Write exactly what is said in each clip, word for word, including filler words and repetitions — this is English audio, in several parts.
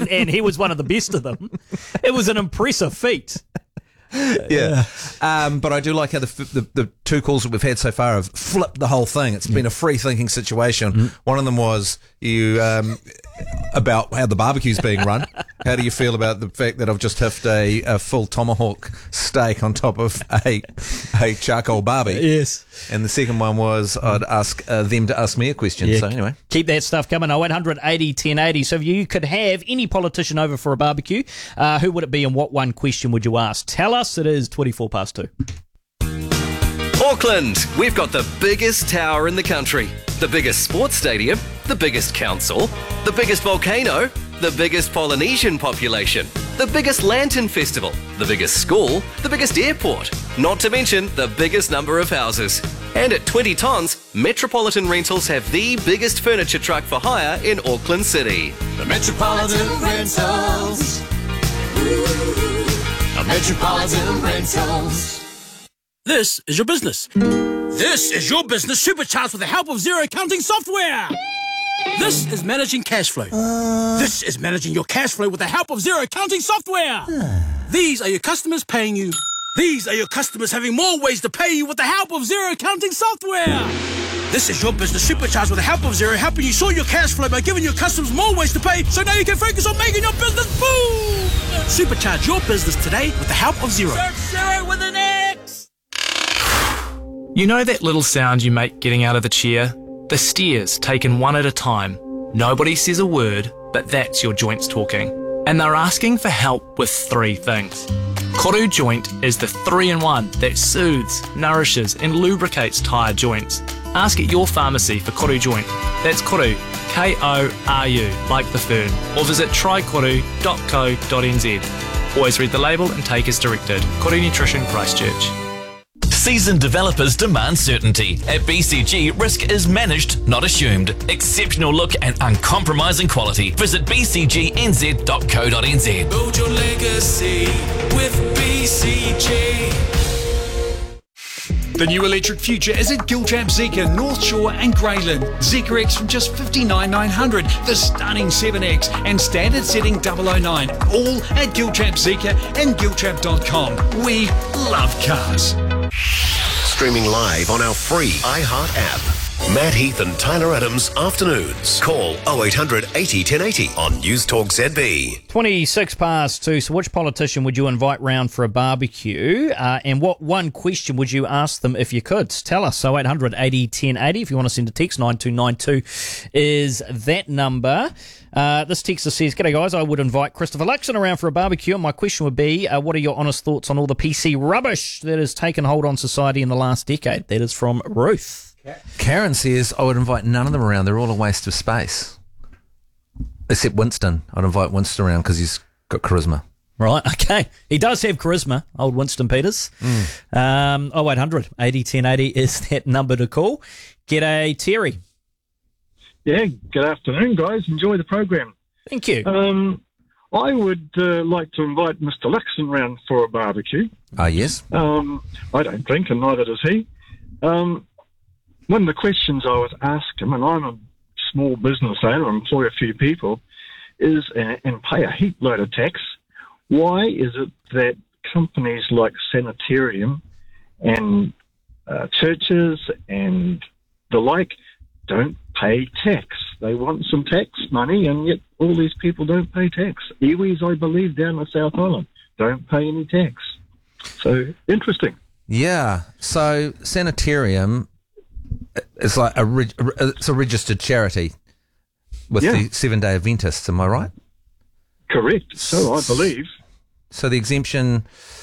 and, and he was one of the best of them. It was an impressive feat. Yeah, um, but I do like how the, the the two calls that we've had so far have flipped the whole thing. It's been a free thinking situation. Mm. One of them was you um, about how the barbecue's being run. How do you feel about the fact that I've just hiffed a, a full tomahawk steak on top of a a charcoal barbie? Yes. And the second one was I'd ask uh, them to ask me a question. Yeah. So anyway, keep that stuff coming. oh eight hundred eighty ten eighty. So if you could have any politician over for a barbecue, uh, who would it be and what one question would you ask? Tell us. It is twenty-four past two. Auckland, we've got the biggest tower in the country, the biggest sports stadium, the biggest council, the biggest volcano, the biggest Polynesian population, the biggest lantern festival, the biggest school, the biggest airport, not to mention the biggest number of houses. And at twenty tonnes, Metropolitan Rentals have the biggest furniture truck for hire in Auckland City. The Metropolitan Rentals. The Metropolitan Rentals. This is your business. This is your business supercharged with the help of zero accounting software. This is managing cash flow. Uh, this is managing your cash flow with the help of zero accounting software. Uh, These are your customers paying you. These are your customers having more ways to pay you with the help of zero accounting software. This is your business supercharged with the help of Zero, helping you sort your cash flow by giving your customers more ways to pay, so now you can focus on making your business boom. Supercharge your business today with the help of Zero. Search Zero with an X. You know that little sound you make getting out of the chair? The stairs taken one at a time. Nobody says a word, but that's your joints talking. And they're asking for help with three things. Koru Joint is the three-in-one that soothes, nourishes and lubricates tired joints. Ask at your pharmacy for Koru Joint. That's Koru, K O R U, like the fern. Or visit try koru dot co dot n z. Always read the label and take as directed. Koru Nutrition, Christchurch. Seasoned developers demand certainty. At B C G, risk is managed, not assumed. Exceptional look and uncompromising quality. Visit b c g n z dot co dot n z. Build your legacy with B C G. The new electric future is at Giltrap Zeekr, North Shore and Greyland. Zeekr X from just fifty-nine thousand nine hundred, the stunning seven X and standard setting double oh nine. All at Giltrap Zeekr and giltrap dot com. We love cars. Streaming live on our free iHeart app. Matt Heath and Tyler Adams Afternoons. Call oh eight hundred eighty ten eighty on News Talk Z B. twenty-six past two. So which politician would you invite round for a barbecue? Uh, and what one question would you ask them if you could? Tell us. oh eight hundred eighty ten eighty. If you want to send a text, nine two nine two is that number. Uh, this texter says, "G'day guys, I would invite Christopher Luxon around for a barbecue, and my question would be, uh, what are your honest thoughts on all the P C rubbish that has taken hold on society in the last decade?" That is from Ruth. Karen says, I would invite none of them around. They're all a waste of space. Except Winston. I'd invite Winston around because he's got charisma. Right, okay. He does have charisma, old Winston Peters. Mm. Um, oh eight hundred eighty ten eighty is that number to call. G'day, Terry. Yeah, good afternoon, guys. Enjoy the program. Thank you. Um, I would uh, like to invite Mister Luxon round for a barbecue. Ah, uh, yes. Um, I don't drink, and neither does he. Um, one of the questions I would ask him, and I'm a small business owner, employ a few people, is uh, and pay a heap load of tax. Why is it that companies like Sanitarium and uh, churches and the like don't pay tax? They want some tax money, and yet all these people don't pay tax. Iwis, I believe, down the South Island, don't pay any tax. So, interesting. Yeah. So, Sanitarium is like a reg- it's a registered charity with yeah. the Seven-Day Adventists, am I right? Correct. So, I believe. So, the exemption...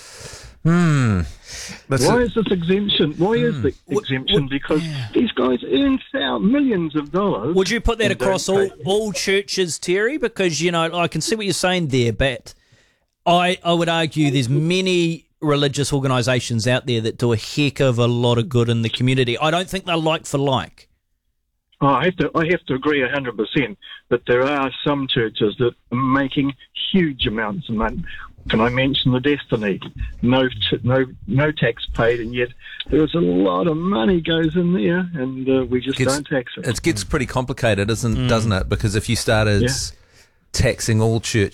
Hmm... That's Why a, is this exemption? Why is the mm. exemption? Would, because yeah. these guys earn thousands, millions of dollars. Would you put that across all, all churches, Terry? Because, you know, I can see what you're saying there, but I, I would argue there's many religious organisations out there that do a heck of a lot of good in the community. I don't think they're like for like. Oh, I have to I have to agree one hundred percent that there are some churches that are making huge amounts of money. Can I mention the Destiny? No, no, no tax paid, and yet there's a lot of money goes in there, and uh, we just gets, don't tax it. It gets pretty complicated, isn't mm. doesn't it? Because if you started yeah. taxing all churches